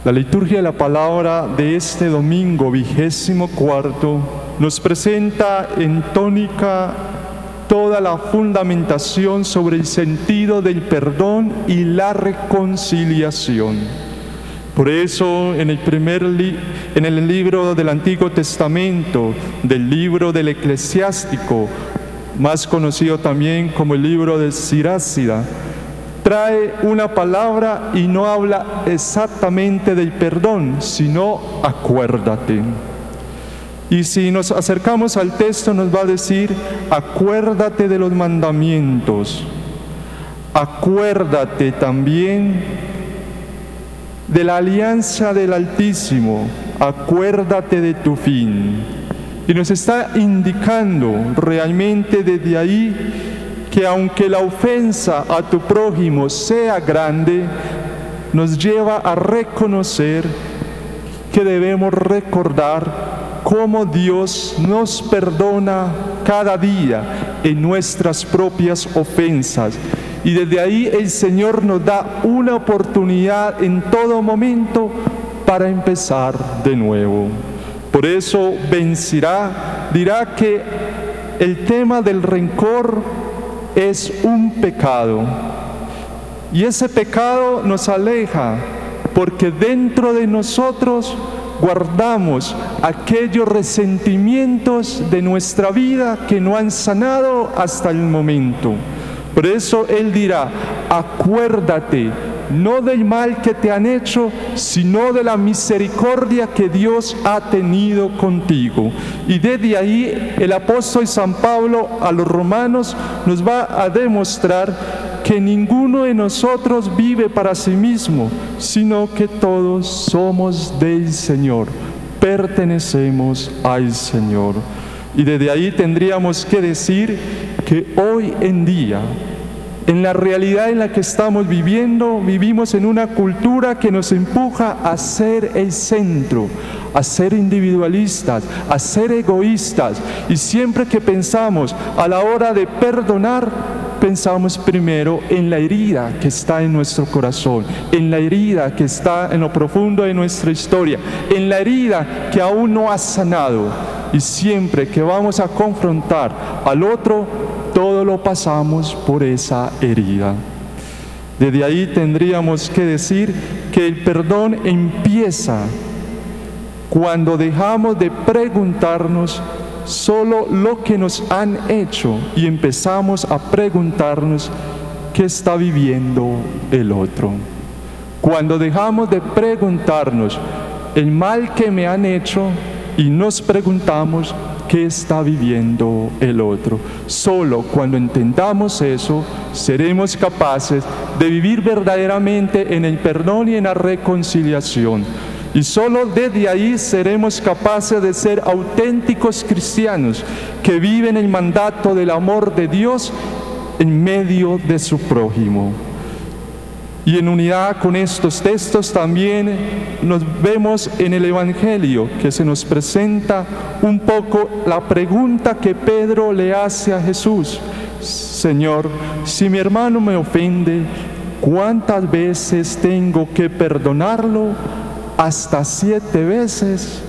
La liturgia de la palabra de este domingo 24 nos presenta en tónica toda la fundamentación sobre el sentido del perdón y la reconciliación. Por eso, en el libro del Antiguo Testamento, del libro del Eclesiástico, más conocido también como el libro del Sirácida, trae una palabra y no habla exactamente del perdón, sino acuérdate. Y si nos acercamos al texto nos va a decir, acuérdate de los mandamientos, acuérdate también de la alianza del Altísimo, acuérdate de tu fin. Y nos está indicando realmente desde ahí que aunque la ofensa a tu prójimo sea grande, nos lleva a reconocer que debemos recordar cómo Dios nos perdona cada día en nuestras propias ofensas. Y desde ahí el Señor nos da una oportunidad en todo momento para empezar de nuevo. Por eso dirá que el tema del rencor es un pecado. Y ese pecado nos aleja porque dentro de nosotros guardamos aquellos resentimientos de nuestra vida que no han sanado hasta el momento. Por eso Él dirá, acuérdate, no del mal que te han hecho, sino de la misericordia que Dios ha tenido contigo. Y desde ahí el apóstol San Pablo a los romanos nos va a demostrar que ninguno de nosotros vive para sí mismo, sino que todos somos del Señor, pertenecemos al Señor. Y desde ahí tendríamos que decir que hoy en día, en la realidad en la que estamos viviendo, vivimos en una cultura que nos empuja a ser el centro, a ser individualistas, a ser egoístas. Y siempre que pensamos a la hora de perdonar, pensamos primero en la herida que está en nuestro corazón, en la herida que está en lo profundo de nuestra historia, en la herida que aún no ha sanado. Y siempre que vamos a confrontar al otro, todo lo pasamos por esa herida. Desde ahí tendríamos que decir que el perdón empieza cuando dejamos de preguntarnos solo lo que nos han hecho y empezamos a preguntarnos qué está viviendo el otro. Cuando dejamos de preguntarnos el mal que me han hecho y nos preguntamos qué está viviendo el otro. Solo cuando entendamos eso, seremos capaces de vivir verdaderamente en el perdón y en la reconciliación. Y solo desde ahí seremos capaces de ser auténticos cristianos que viven el mandato del amor de Dios en medio de su prójimo. Y en unidad con estos textos también nos vemos en el Evangelio que se nos presenta un poco la pregunta que Pedro le hace a Jesús. Señor, si mi hermano me ofende, ¿cuántas veces tengo que perdonarlo? ¿Hasta 7 veces?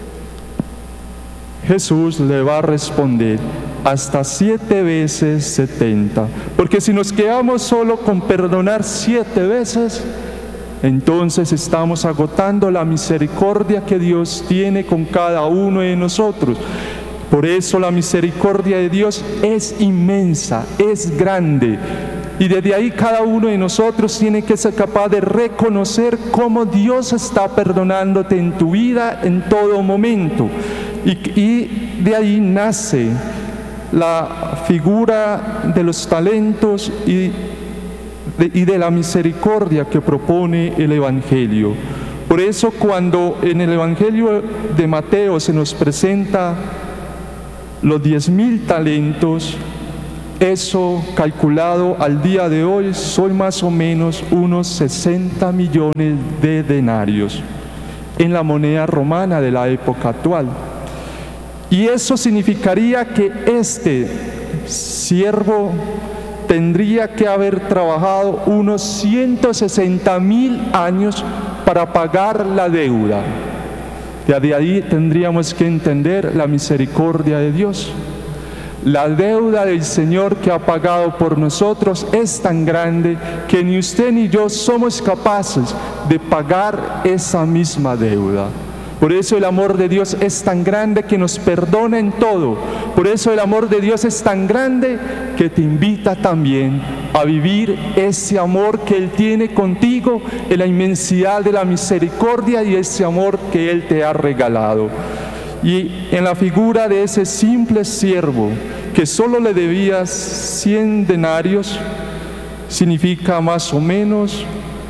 Jesús le va a responder, hasta 7 veces 70. Porque si nos quedamos solo con perdonar 7 veces, entonces estamos agotando la misericordia que Dios tiene con cada uno de nosotros. Por eso la misericordia de Dios es inmensa, es grande. Y desde ahí cada uno de nosotros tiene que ser capaz de reconocer cómo Dios está perdonándote en tu vida en todo momento. Y de ahí nace la figura de los talentos y de la misericordia que propone el Evangelio. Por eso cuando en el Evangelio de Mateo se nos presenta los 10.000 talentos, eso calculado al día de hoy son más o menos unos 60 millones de denarios en la moneda romana de la época actual. Y eso significaría que este siervo tendría que haber trabajado unos 160.000 años para pagar la deuda. De ahí tendríamos que entender la misericordia de Dios. La deuda del Señor que ha pagado por nosotros es tan grande que ni usted ni yo somos capaces de pagar esa misma deuda. Por eso el amor de Dios es tan grande que nos perdona en todo. Por eso el amor de Dios es tan grande que te invita también a vivir ese amor que Él tiene contigo en la inmensidad de la misericordia y ese amor que Él te ha regalado. Y en la figura de ese simple siervo que solo le debías 100 denarios, significa más o menos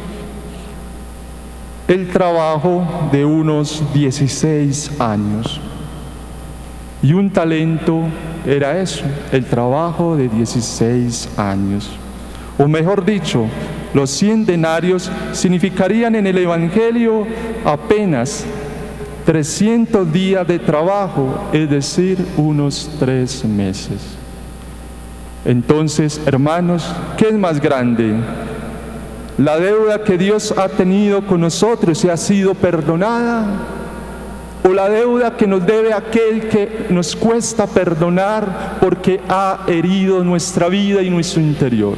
el trabajo de unos 16 años. Y un talento era eso, el trabajo de 16 años. O mejor dicho, los 100 denarios significarían en el Evangelio apenas 300 días de trabajo, es decir, unos 3 meses. Entonces, hermanos, ¿qué es más grande? La deuda que Dios ha tenido con nosotros y ha sido perdonada, o la deuda que nos debe aquel que nos cuesta perdonar porque ha herido nuestra vida y nuestro interior.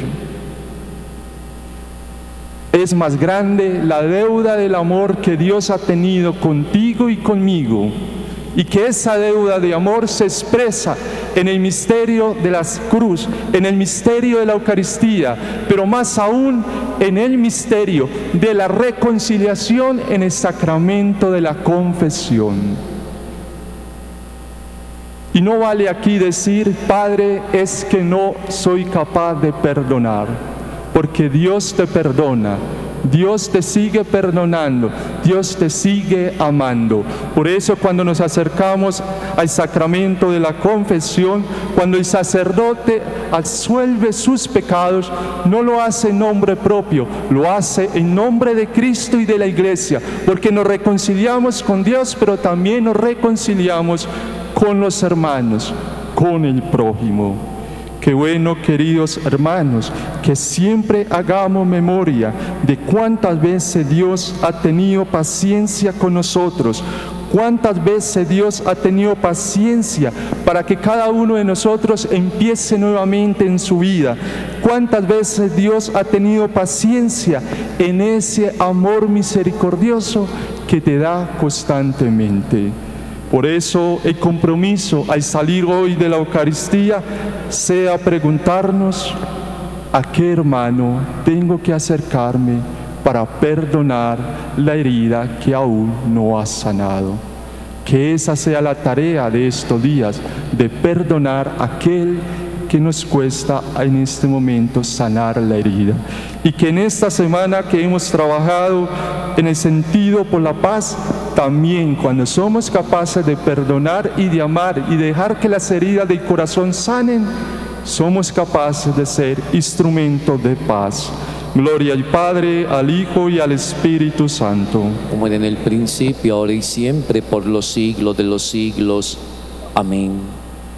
Es más grande la deuda del amor que Dios ha tenido contigo y conmigo, y que esa deuda de amor se expresa en el misterio de la cruz, en el misterio de la Eucaristía, pero más aún en el misterio de la reconciliación en el sacramento de la confesión. Y no vale aquí decir, Padre, es que no soy capaz de perdonar, porque Dios te perdona. Dios te sigue perdonando, Dios te sigue amando. Por eso cuando nos acercamos al sacramento de la confesión, cuando el sacerdote absuelve sus pecados, no lo hace en nombre propio, lo hace en nombre de Cristo y de la Iglesia, porque nos reconciliamos con Dios, pero también nos reconciliamos con los hermanos, con el prójimo. Qué bueno, queridos hermanos, que siempre hagamos memoria de cuántas veces Dios ha tenido paciencia con nosotros, cuántas veces Dios ha tenido paciencia para que cada uno de nosotros empiece nuevamente en su vida, cuántas veces Dios ha tenido paciencia en ese amor misericordioso que te da constantemente. Por eso el compromiso al salir hoy de la Eucaristía sea preguntarnos a qué hermano tengo que acercarme para perdonar la herida que aún no ha sanado. Que esa sea la tarea de estos días, de perdonar a aquel que nos cuesta en este momento sanar la herida. Y que en esta semana que hemos trabajado en el sentido por la paz, también cuando somos capaces de perdonar y de amar y dejar que las heridas del corazón sanen, somos capaces de ser instrumentos de paz. Gloria al Padre, al Hijo y al Espíritu Santo. Como era en el principio, ahora y siempre, por los siglos de los siglos. Amén.